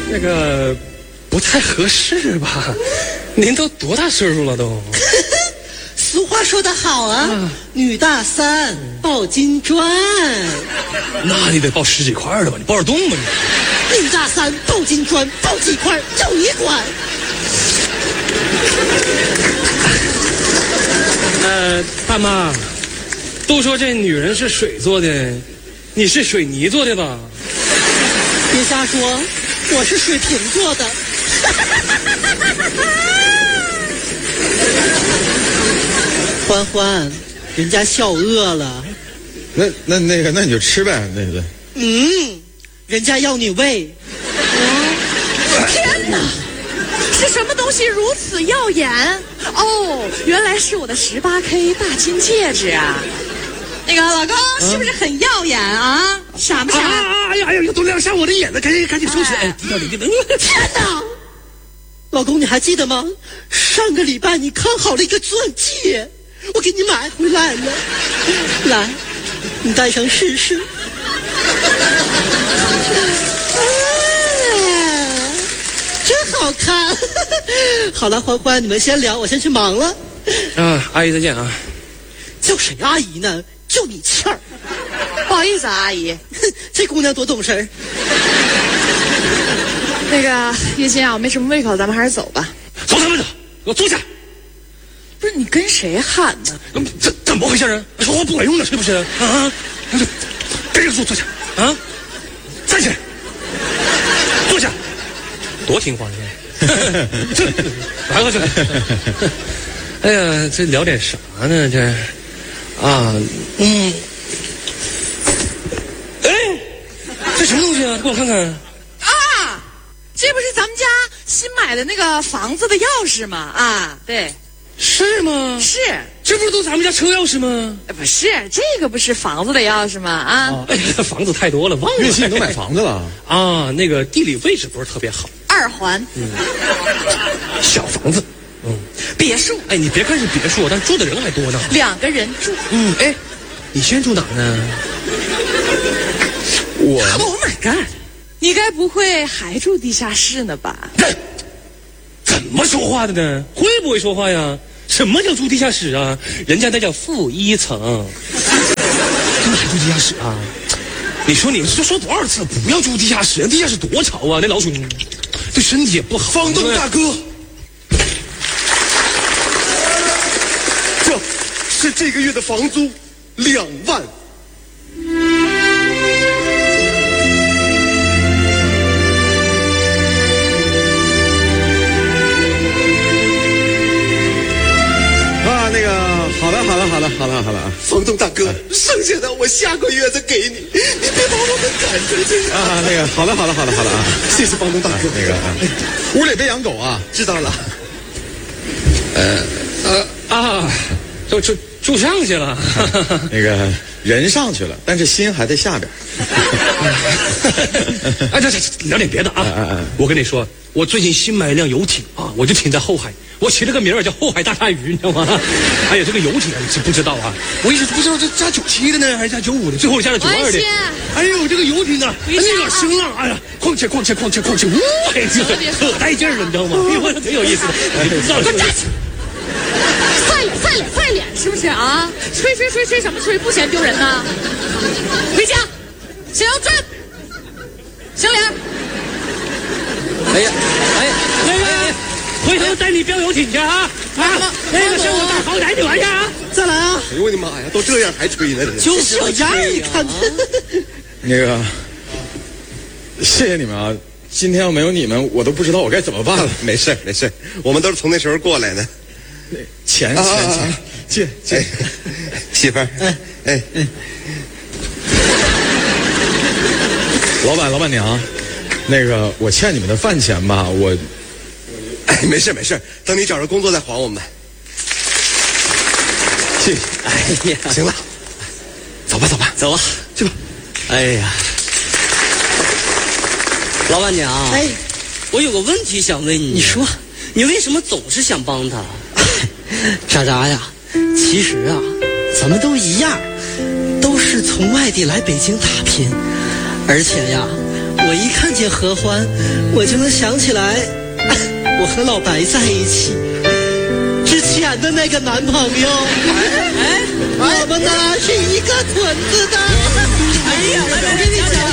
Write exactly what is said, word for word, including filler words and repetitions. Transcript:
那个不太合适吧？您都多大岁数了都？ 俗话说得好啊，啊女大三抱金砖。 那你得抱十几块的吧？你抱得动吗你？女大三抱金砖，抱几块就你管。 呃，大妈，都说这女人是水做的，你是水泥做的吧？ 别瞎说，我是水瓶做的。欢欢，人家笑饿了。 那那那个，那你就吃呗，那个。 嗯，人家要你喂。 哦、天哪！是什么东西如此耀眼？哦，原来是我的十八 K 大金戒指啊！那个老公、嗯、是不是很耀眼啊？傻不傻？ 啊！哎呀哎呀，都亮瞎我的眼了！赶紧赶紧收起来！低调点，低调点！ 天哪！老公，你还记得吗？上个礼拜你看好了一个钻戒，我给你买回来了。来，你戴上试试。啊，真好看。好了，欢欢，你们先聊，我先去忙了。 啊，阿姨再见啊。 叫谁阿姨呢？就你气儿。 不好意思啊，阿姨。 这姑娘多懂事儿。 那个月心啊，我没什么胃口，咱们还是走吧。 走什么走？给我坐下。 不是你跟谁喊呢？ 这怎么回事啊？说话不管用了是不是？啊！别跟我说坐下啊！站起来，坐下。多听话你。这来吧这。哎呀，这聊点啥呢？这啊，嗯。哎，这什么东西啊？给我看看。 这不是咱们家新买的那个房子的钥匙吗？啊，对， 是吗？ 是， 这不是都咱们家车钥匙吗？ 不是，这个不是房子的钥匙吗？啊， 哦、哎呀，房子太多了，忘了。 月薪都买房子了啊？那个地理位置不是特别好。 二环， 嗯，小房子，嗯， 别墅。 哎，你别看是别墅，但住的人还多呢。 两个人住。 嗯，哎，你先住哪呢？ 我 ，Oh my God！你该不会还住地下室呢吧？ 怎么说话的呢？会不会说话呀？什么叫住地下室啊？人家那叫负一层，真的还住地下室啊？你说你们说说多少次不要住地下室？地下室多吵啊！那老鼠对身体也不好。 房东大哥，这是这个月的房租两万。那个，好了，好了，好了，好了，好了啊！ 房东大哥，剩下的我下个月再给你，你别把我们赶出去啊！那个，好了，好了，好了，好了啊！ 谢谢房东大哥。 那个，屋里别养狗啊！ 知道了。 呃呃啊，都住住上去了。 那个人上去了，但是心还在下边。 哎，这这聊点别的啊！ 啊啊我跟你说，我最近新买一辆游艇啊，我就停在后海。我起了个名儿叫后海大鲨鱼，你知道吗？哎呀，这个游艇你是不知道啊，我一直不知道这加九七的呢还是加九五的，最后加了九二的。哎呦，这个游艇啊，那个声浪，哎呀，况且况且况且况且，哇，这个可带劲儿了，你知道吗？哎呦，挺有意思的。你不知道？ 给我站起！赛赛脸赛脸是不是啊？吹吹吹吹什么吹？不嫌丢人呢？回家，向右转，向脸。 哎呀，哎呀，那个。回头带你飙游艇去啊！啊，那个向我大好歹你玩去啊！ 再来啊！ 哎呦我的妈呀，都这样还吹呢？ 就是有样儿，你看。 那个，谢谢你们啊！今天要没有你们，我都不知道我该怎么办了。 没事没事，我们都是从那时候过来的。 钱钱钱，借借， 媳妇儿，哎哎哎， 老板老板娘，那个我欠你们的饭钱吧，我。 哎，没事没事，等你找着工作再还我们。 谢谢。 哎呀，行了，走吧走吧走吧， 去吧。 哎呀，老板娘， 哎， 我有个问题想问你。 你说， 你为什么总是想帮他？ 渣渣呀，其实啊，咱们都一样，都是从外地来北京打拼，而且呀， 我一看见合欢，我就能想起来，我和老白在一起之前的那个男朋友。哎，我们呢是一